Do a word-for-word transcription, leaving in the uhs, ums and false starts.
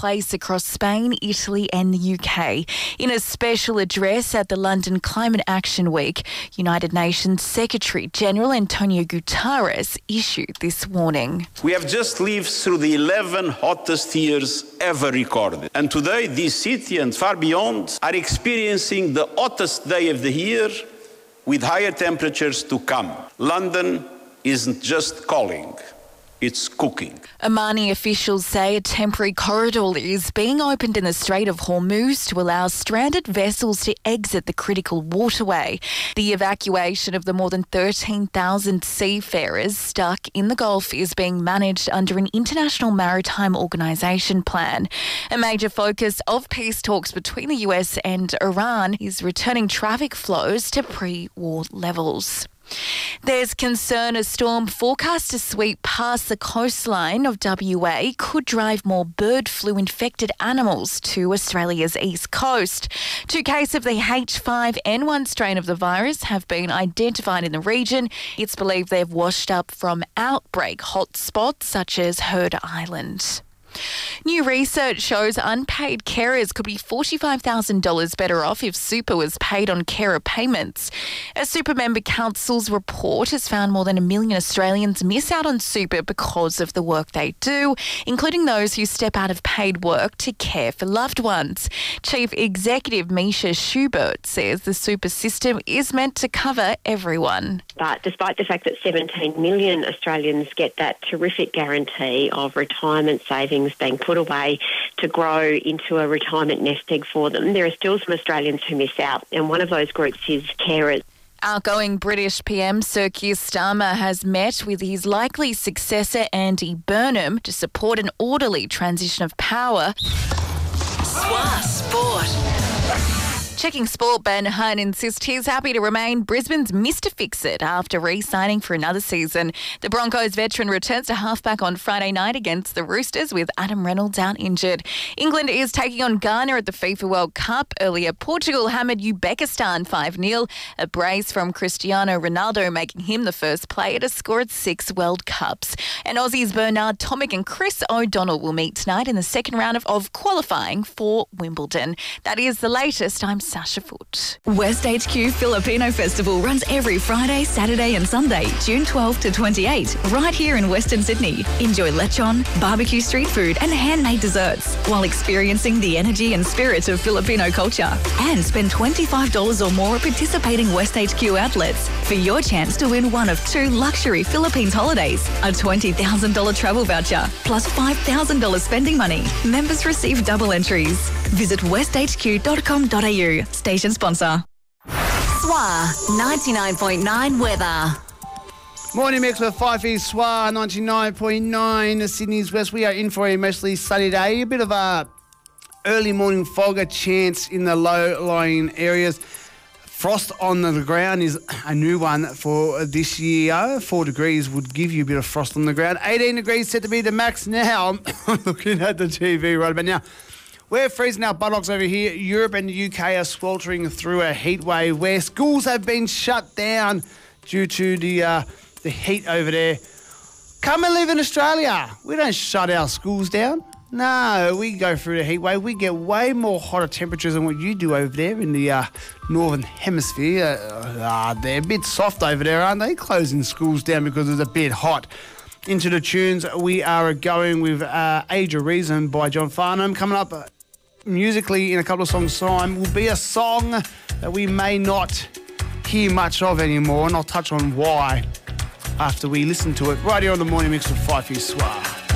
place across Spain, Italy and the U K. In a special address at the London Climate Action Week, United Nations Secretary-General Antonio Guterres issued this warning. We have just lived through the eleven hottest years ever recorded. And today, this city and far beyond are experiencing the hottest day of the year with higher temperatures to come. London isn't just calling, it's cooking. Omani officials say a temporary corridor is being opened in the Strait of Hormuz to allow stranded vessels to exit the critical waterway. The evacuation of the more than thirteen thousand seafarers stuck in the Gulf is being managed under an International Maritime Organization plan. A major focus of peace talks between the U S and Iran is returning traffic flows to pre-war levels. There's concern a storm forecast to sweep past the coastline of W A could drive more bird flu-infected animals to Australia's east coast. Two cases of the H five N one strain of the virus have been identified in the region. It's believed they've washed up from outbreak hotspots such as Heard Island. New research shows unpaid carers could be forty-five thousand dollars better off if super was paid on carer payments. A Super Member Council's report has found more than a million Australians miss out on super because of the work they do, including those who step out of paid work to care for loved ones. Chief Executive Misha Schubert says the super system is meant to cover everyone. But despite the fact that seventeen million Australians get that terrific guarantee of retirement savings being put away to grow into a retirement nest egg for them, there are still some Australians who miss out, and one of those groups is carers. Outgoing British P M Sir Keir Starmer has met with his likely successor Andy Burnham to support an orderly transition of power. Swa Sport. Checking sport, Ben Hunt insists he's happy to remain Brisbane's Mister Fix-It after re-signing for another season. The Broncos veteran returns to halfback on Friday night against the Roosters with Adam Reynolds out injured. England is taking on Ghana at the FIFA World Cup. Earlier, Portugal hammered Uzbekistan five nil. A brace from Cristiano Ronaldo making him the first player to score at six World Cups. And Aussies Bernard Tomic and Chris O'Donnell will meet tonight in the second round of, of qualifying for Wimbledon. That is the latest. I'm Sasha Foot. West H Q Filipino Festival runs every Friday, Saturday and Sunday, June twelfth to twenty-eighth, right here in Western Sydney. Enjoy lechon, barbecue street food and handmade desserts while experiencing the energy and spirit of Filipino culture. And spend twenty-five dollars or more at participating West H Q outlets for your chance to win one of two luxury Philippines holidays, a twenty thousand dollars travel voucher, plus five thousand dollars spending money. Members receive double entries. Visit west h q dot com dot a u. Station sponsor. S W A ninety-nine point nine weather. Morning mix with five East S W A ninety-nine point nine Sydney's West. We are in for a mostly sunny day. A bit of a early morning fog, a chance in the low-lying areas. Frost on the ground is a new one for this year. Four degrees would give you a bit of frost on the ground. eighteen degrees set to be the max now. I'm looking at the T V right about now. We're freezing our buttocks over here. Europe and the U K are sweltering through a heat wave where schools have been shut down due to the uh, the heat over there. Come and live in Australia. We don't shut our schools down. No, we go through the heat wave. We get way more hotter temperatures than what you do over there in the uh, northern hemisphere. Uh, uh, they're a bit soft over there, aren't they? Closing schools down because it's a bit hot. Into the tunes, we are going with uh, Age of Reason by John Farnham. Coming up uh, musically in a couple of songs' time will be a song that we may not hear much of anymore, and I'll touch on why after we listen to it right here on the Morning Mix with five East S W A.